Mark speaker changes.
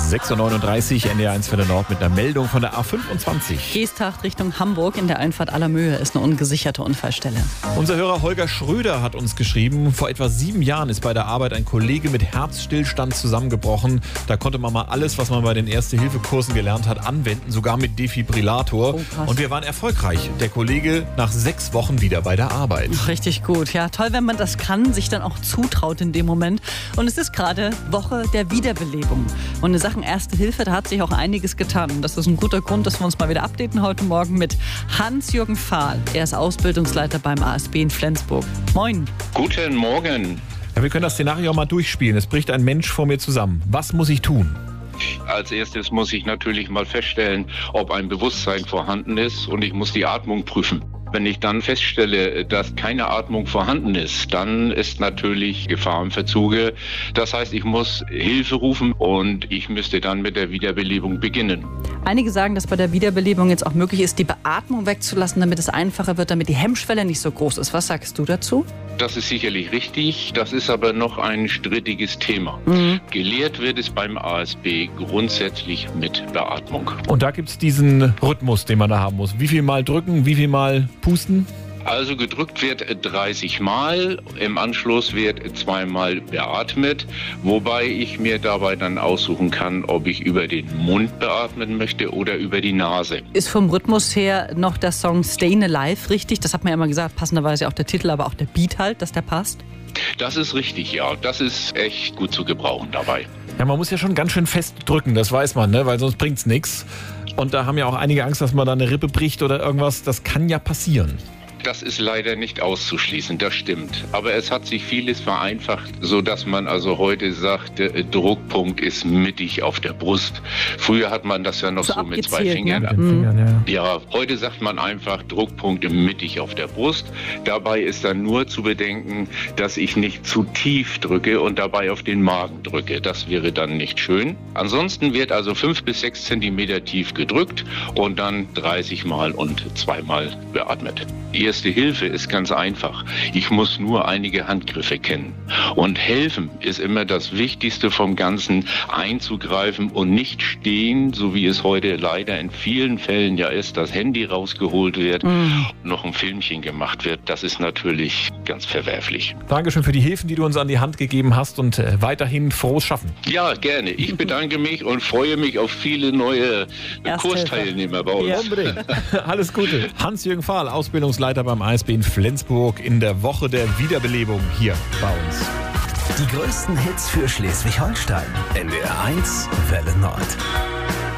Speaker 1: 6.39 Uhr, NDR 1 für den Nord mit einer Meldung von der A25.
Speaker 2: Geesthacht Richtung Hamburg in der Einfahrt Allermöhe ist eine ungesicherte Unfallstelle.
Speaker 1: Unser Hörer Holger Schröder hat uns geschrieben, vor etwa 7 Jahren ist bei der Arbeit ein Kollege mit Herzstillstand zusammengebrochen. Da konnte man mal alles, was man bei den Erste-Hilfe-Kursen gelernt hat, anwenden, sogar mit Defibrillator.
Speaker 2: Oh, krass.
Speaker 1: Und wir waren erfolgreich. Der Kollege nach 6 Wochen wieder bei der Arbeit.
Speaker 2: Richtig gut. Ja, toll, wenn man das kann, sich dann auch zutraut in dem Moment. Und es ist gerade Woche der Wiederbelebung. Und in Sachen Erste Hilfe, da hat sich auch einiges getan. Und das ist ein guter Grund, dass wir uns mal wieder updaten heute Morgen mit Hans-Jürgen Fahl. Er ist Ausbildungsleiter beim ASB in Flensburg. Moin.
Speaker 3: Guten Morgen.
Speaker 1: Ja, wir können das Szenario auch mal durchspielen. Es bricht ein Mensch vor mir zusammen. Was muss ich tun?
Speaker 3: Als erstes muss ich natürlich mal feststellen, ob ein Bewusstsein vorhanden ist, und ich muss die Atmung prüfen. Wenn ich dann feststelle, dass keine Atmung vorhanden ist, dann ist natürlich Gefahr im Verzuge. Das heißt, ich muss Hilfe rufen und ich müsste dann mit der Wiederbelebung beginnen.
Speaker 2: Einige sagen, dass bei der Wiederbelebung jetzt auch möglich ist, die Beatmung wegzulassen, damit es einfacher wird, damit die Hemmschwelle nicht so groß ist. Was sagst du dazu?
Speaker 3: Das ist sicherlich richtig. Das ist aber noch ein strittiges Thema. Gelehrt wird es beim ASB grundsätzlich mit Beatmung.
Speaker 1: Und da gibt es diesen Rhythmus, den man da haben muss. Wie viel Mal drücken, wie viel Mal pusten?
Speaker 3: Also gedrückt wird 30 Mal, im Anschluss wird 2-mal beatmet, wobei ich mir dabei dann aussuchen kann, ob ich über den Mund beatmen möchte oder über die Nase.
Speaker 2: Ist vom Rhythmus her noch der Song Stayin' Alive richtig? Das hat man ja immer gesagt, passenderweise auch der Titel, aber auch der Beat halt, dass der passt.
Speaker 3: Das ist richtig, ja. Das ist echt gut zu gebrauchen dabei.
Speaker 1: Ja, man muss ja schon ganz schön fest drücken, das weiß man, ne? Weil sonst bringt's nichts. Und da haben ja auch einige Angst, dass man da eine Rippe bricht oder irgendwas. Das kann ja passieren.
Speaker 3: Das ist leider nicht auszuschließen, das stimmt. Aber es hat sich vieles vereinfacht, sodass man also heute sagt, der Druckpunkt ist mittig auf der Brust. Früher hat man das ja noch so mit 2 Fingern.
Speaker 1: Ne?
Speaker 3: Ja, heute sagt man einfach Druckpunkt mittig auf der Brust. Dabei ist dann nur zu bedenken, dass ich nicht zu tief drücke und dabei auf den Magen drücke. Das wäre dann nicht schön. Ansonsten wird also 5 bis 6 Zentimeter tief gedrückt und dann 30 Mal und 2-mal beatmet. Erste Hilfe ist ganz einfach. Ich muss nur einige Handgriffe kennen. Und helfen ist immer das Wichtigste vom Ganzen, einzugreifen und nicht stehen, so wie es heute leider in vielen Fällen ja ist, das Handy rausgeholt wird, noch ein Filmchen gemacht wird. Das ist natürlich ganz verwerflich.
Speaker 1: Dankeschön für die Hilfen, die du uns an die Hand gegeben hast, und weiterhin frohes Schaffen.
Speaker 3: Ja, gerne. Ich bedanke mich und freue mich auf viele neue Kursteilnehmer bei uns.
Speaker 1: Ja, unbedingt. Alles Gute. Hans-Jürgen Fahl, Ausbildungsleiter beim ASB in Flensburg, in der Woche der Wiederbelebung hier bei uns.
Speaker 4: Die größten Hits für Schleswig-Holstein. NDR 1 Welle Nord.